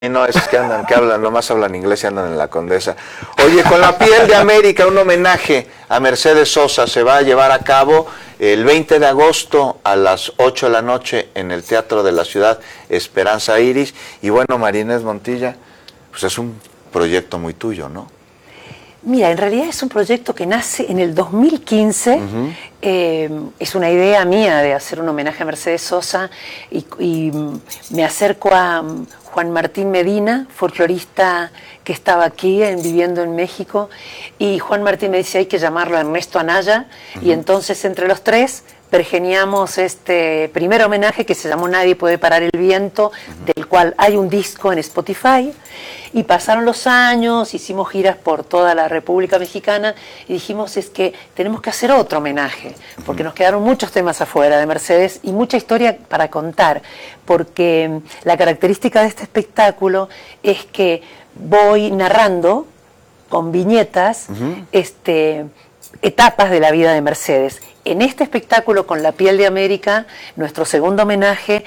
Y no, es que andan, que hablan, nomás hablan inglés y andan en la Condesa. Oye, con la piel de América, un homenaje a Mercedes Sosa se va a llevar a cabo el 20 de agosto a las 8 de la noche en el Teatro de la Ciudad, Esperanza Iris. Y bueno, María Inés Montilla, pues es un proyecto muy tuyo, ¿no? Mira, en realidad es un proyecto que nace en el 2015, es una idea mía de hacer un homenaje a Mercedes Sosa y me acerco a Juan Martín Medina, folclorista que estaba aquí viviendo en México, y Juan Martín me dice hay que llamarlo Ernesto Anaya, y entonces entre los tres pergeniamos este primer homenaje que se llamó Nadie puede parar el viento, del cual hay un disco en Spotify, y pasaron los años, hicimos giras por toda la República Mexicana y dijimos es que tenemos que hacer otro homenaje, porque nos quedaron muchos temas afuera de Mercedes y mucha historia para contar, porque la característica de este espectáculo es que voy narrando con viñetas etapas de la vida de Mercedes. En este espectáculo, con La piel de América, nuestro segundo homenaje,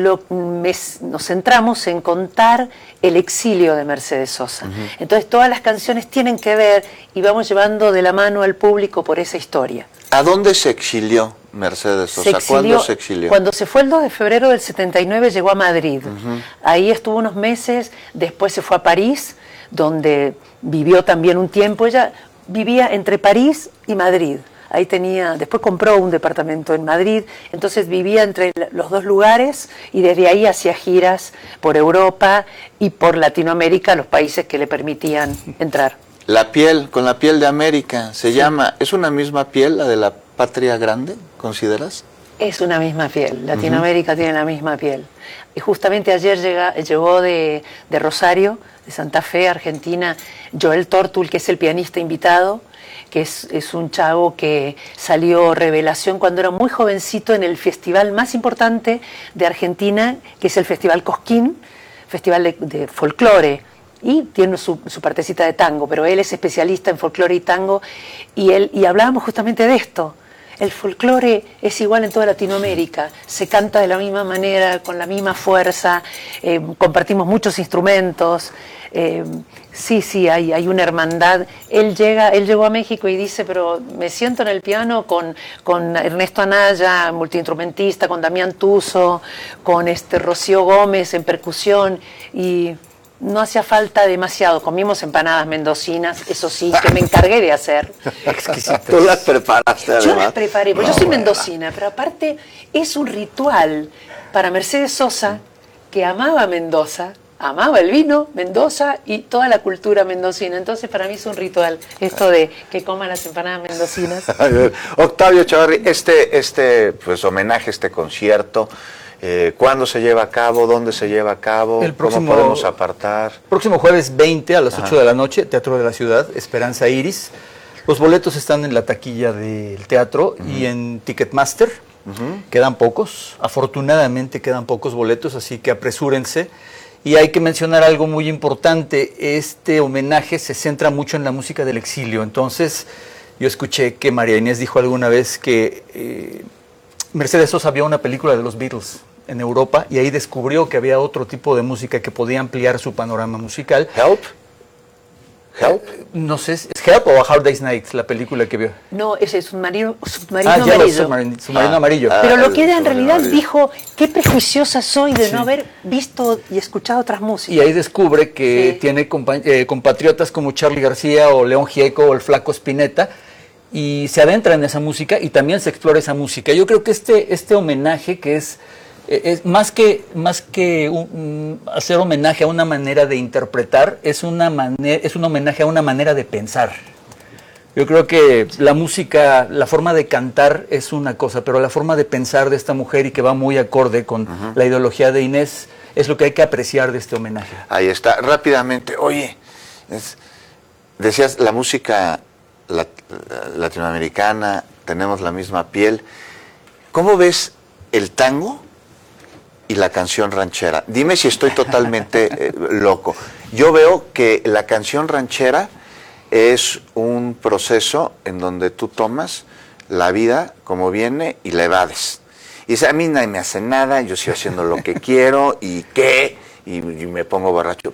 nos centramos en contar el exilio de Mercedes Sosa. Entonces todas las canciones tienen que ver y vamos llevando de la mano al público por esa historia. ¿A dónde se exilió Mercedes Sosa? ¿Cuándo se exilió? Cuando se fue el 2 de febrero del 79 llegó a Madrid. Ahí estuvo unos meses, después se fue a París, donde vivió también un tiempo. Ella vivía entre París y Madrid. Ahí después compró un departamento en Madrid, entonces vivía entre los dos lugares y desde ahí hacía giras por Europa y por Latinoamérica, los países que le permitían entrar. La piel, con la piel de América, se llama, ¿es una misma piel la de la patria grande, consideras? Es una misma piel, Latinoamérica tiene la misma piel. Y justamente ayer llegó de Rosario, de Santa Fe, Argentina, Joel Tortul, que es el pianista invitado, que es un chavo que salió revelación cuando era muy jovencito en el festival más importante de Argentina, que es el Festival Cosquín, festival de folclore, y tiene su partecita de tango, pero él es especialista en folclore y tango, y hablábamos justamente de esto. El folclore es igual en toda Latinoamérica, se canta de la misma manera, con la misma fuerza, compartimos muchos instrumentos, sí, hay una hermandad. Él llegó a México y dice, pero me siento en el piano con Ernesto Anaya, multiinstrumentista, con Damián Tuso, con Rocío Gómez en percusión, y no hacía falta demasiado. Comimos empanadas mendocinas, eso sí, que me encargué de hacer. Exquisitas. ¿Tú las preparaste además? Yo las preparé, porque yo soy mendocina, pero aparte es un ritual para Mercedes Sosa, que amaba Mendoza, amaba el vino, Mendoza y toda la cultura mendocina. Entonces para mí es un ritual esto de que coman las empanadas mendocinas. Octavio Chavarri, pues homenaje, este concierto, ¿cuándo se lleva a cabo? ¿Dónde se lleva a cabo? ¿Cómo podemos apartar? Próximo jueves 20 a las 8 de la noche, Teatro de la Ciudad, Esperanza Iris. Los boletos están en la taquilla del teatro y en Ticketmaster. Quedan pocos, afortunadamente quedan pocos boletos, así que apresúrense. Y hay que mencionar algo muy importante, este homenaje se centra mucho en la música del exilio. Entonces, yo escuché que María Inés dijo alguna vez que Mercedes Sosa vio una película de los Beatles en Europa y ahí descubrió que había otro tipo de música que podía ampliar su panorama musical. ¿Help? ¿Help? No sé, ¿es Help o A Hard Day's Night la película que vio? No, ese es Submarino Amarillo. Submarino Amarillo. Pero lo que ella en realidad dijo, qué prejuiciosa soy de no haber visto y escuchado otras músicas. Y ahí descubre que tiene compatriotas como Charly García o León Gieco o el Flaco Spinetta, y se adentra en esa música y también se explora esa música. Yo creo que este homenaje, que es más que hacer homenaje a una manera de interpretar, es un homenaje a una manera de pensar. Yo creo que la música, la forma de cantar es una cosa, pero la forma de pensar de esta mujer, y que va muy acorde con la ideología de Inés, es lo que hay que apreciar de este homenaje. Ahí está. Rápidamente, oye, decías la música latinoamericana, tenemos la misma piel. ¿Cómo ves el tango y la canción ranchera? Dime si estoy totalmente loco. Yo veo que la canción ranchera es un proceso en donde tú tomas la vida como viene y la evades. Y dice, a mí nadie me hace nada, yo sigo haciendo lo que quiero, y qué, y me pongo borracho.